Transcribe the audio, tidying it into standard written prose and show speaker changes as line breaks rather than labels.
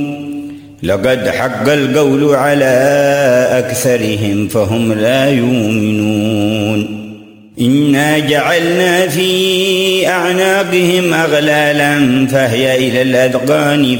لقد حق القول على أكثرهم فهم لا يؤمنون إنا جعلنا في أعناقهم أغلالا فهي إلى الأذقان